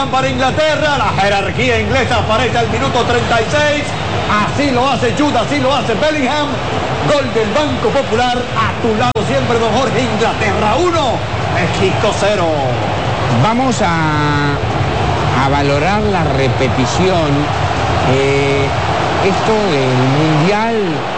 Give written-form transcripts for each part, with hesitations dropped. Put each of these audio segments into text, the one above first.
Bellingham para Inglaterra. La jerarquía inglesa aparece al minuto 36. Así lo hace Jude, así lo hace Bellingham. Gol del Banco Popular. A tu lado siempre, don Jorge. Inglaterra 1, México 0. Vamos a valorar la repetición. Esto del Mundial,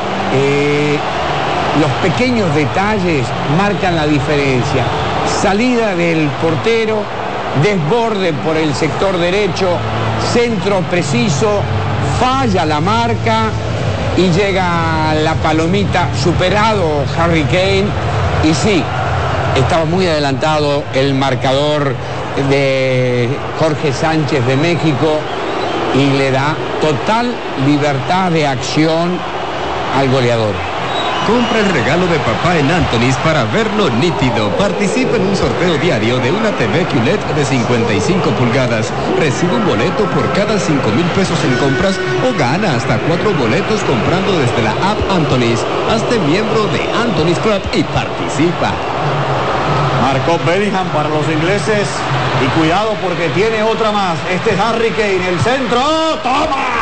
los pequeños detalles marcan la diferencia. Salida del portero, desborde por el sector derecho, centro preciso, falla la marca y llega la palomita, superado Harry Kane. Y sí, estaba muy adelantado el marcador de Jorge Sánchez de México y le da total libertad de acción al goleador. Compra el regalo de papá en Anthony's para verlo nítido. Participa en un sorteo diario de una TV QLED de 55 pulgadas. Recibe un boleto por cada 5,000 pesos en compras o gana hasta 4 boletos comprando desde la app Anthony's. Hazte miembro de Anthony's Club y participa. Marcó Bellingham para los ingleses. Y cuidado porque tiene otra más. Este es Harry Kane, el centro. ¡Toma!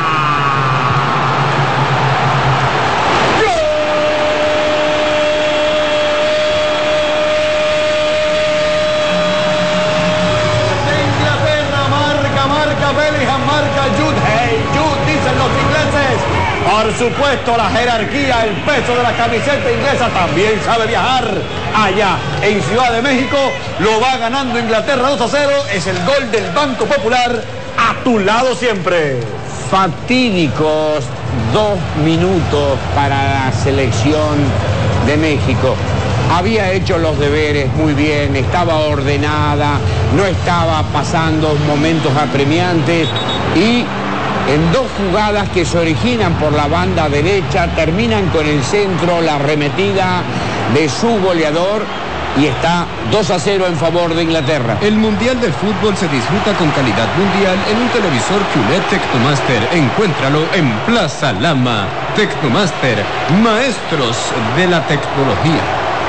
Por supuesto, la jerarquía, el peso de la camiseta inglesa también sabe viajar. Allá en Ciudad de México lo va ganando Inglaterra 2-0. Es el gol del Banco Popular. A tu lado siempre. Fatídicos 2 minutos para la selección de México. Había hecho los deberes muy bien, estaba ordenada, no estaba pasando momentos apremiantes y en 2 jugadas que se originan por la banda derecha, terminan con el centro, la arremetida de su goleador y está 2-0 en favor de Inglaterra. El Mundial de Fútbol se disfruta con calidad mundial en un televisor QLED Tecnomaster. Encuéntralo en Plaza Lama. Tecnomaster, maestros de la tecnología.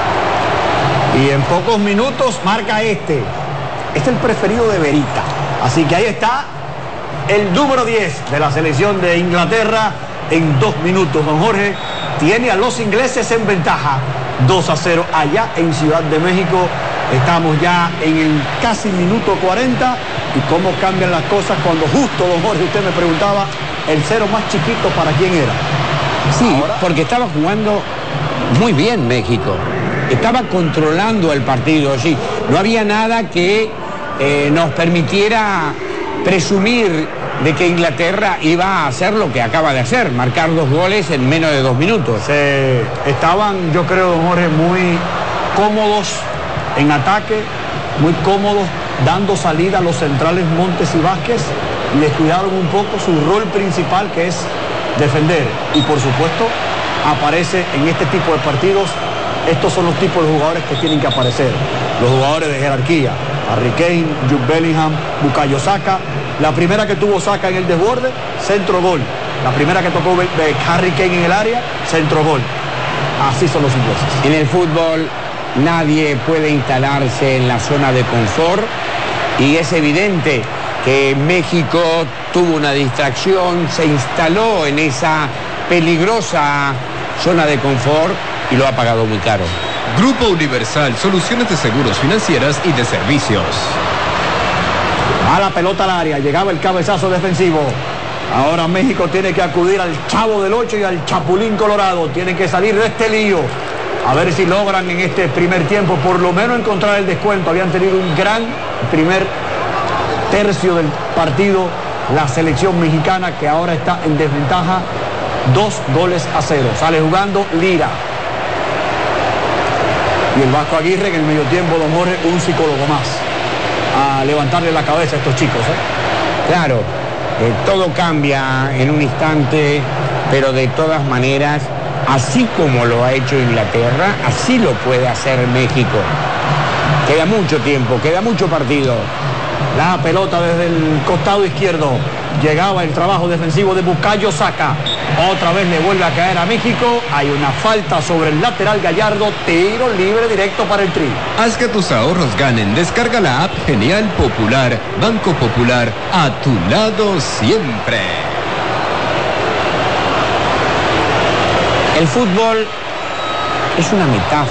Y en pocos minutos marca este. Es el preferido de Verita. Así que ahí está el número 10 de la selección de Inglaterra en 2 minutos. Don Jorge tiene a los ingleses en ventaja 2-0 allá en Ciudad de México. Estamos ya en el casi minuto 40 y cómo cambian las cosas cuando justo, don Jorge, usted me preguntaba el 0 más chiquito para quién era. Sí, ahora, porque estaba jugando muy bien México. Estaba controlando el partido, sí. No había nada que nos permitiera presumir de que Inglaterra iba a hacer lo que acaba de hacer, marcar 2 goles en menos de 2 minutos. Estaban, yo creo, don Jorge, muy cómodos en ataque, muy cómodos dando salida a los centrales Montes y Vázquez, y descuidaron un poco su rol principal, que es defender. Y por supuesto, aparece en este tipo de partidos, estos son los tipos de jugadores que tienen que aparecer. Los jugadores de jerarquía. Harry Kane, Jude Bellingham, Bukayo Saka. La primera que tuvo Saka en el desborde, centro gol. La primera que tocó Harry Kane en el área, centro gol. Así son los ingleses. En el fútbol nadie puede instalarse en la zona de confort y es evidente que México tuvo una distracción, se instaló en esa peligrosa zona de confort y lo ha pagado muy caro. Grupo Universal, soluciones de seguros financieras y de servicios. A la pelota al área, llegaba el cabezazo defensivo. Ahora México tiene que acudir al Chavo del 8 y al Chapulín Colorado. Tienen que salir de este lío. A ver si logran en este primer tiempo por lo menos encontrar el descuento. Habían tenido un gran primer tercio del partido la selección mexicana, que ahora está en desventaja 2-0. Sale jugando Lira. Y el Vasco Aguirre en el medio tiempo, don Jorge, un psicólogo más. A levantarle la cabeza a estos chicos. Claro, todo cambia en un instante, pero de todas maneras, así como lo ha hecho Inglaterra, así lo puede hacer México. Queda mucho tiempo, queda mucho partido. La pelota desde el costado izquierdo. llegaba el trabajo defensivo de Bukayo Saka. Otra vez le vuelve a caer a México. Hay una falta sobre el lateral Gallardo. Tiro libre directo para el Tri. Haz que tus ahorros ganen. Descarga la app Genial Popular. Banco Popular, a tu lado siempre. El fútbol es una metáfora.